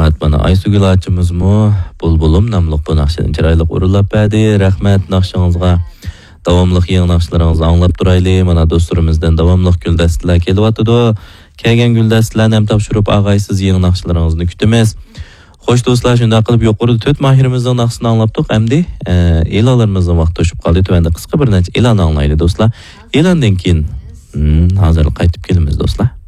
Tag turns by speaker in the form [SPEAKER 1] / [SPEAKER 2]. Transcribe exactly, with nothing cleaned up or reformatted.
[SPEAKER 1] Rahmat, bana Aysugul açımızmı bulbulum namlıq bu naqşıdan çıraylık urulap bədi. Rahmat naqşınızga davamlıq yeni naqşılarınızı anlap duraylı. Mana dostlarımızdan davamlıq güldəstilər kelvatıdı. Kelgen güldəstilər hem tapşırıp ağaysız yeni naqşılarınızı kütümüz. Hoş dostlar, şunda qılıp yoqurdu töt mahirimizden naqşını anlaptık. Əmdi e, elalarımızdan vaxt toşup qaldı. Tövəndə qısqa bir nəç elan anlaylı dostlar. Elandan keyin hmm, hazırlık qaytıp kelimiz dostlar.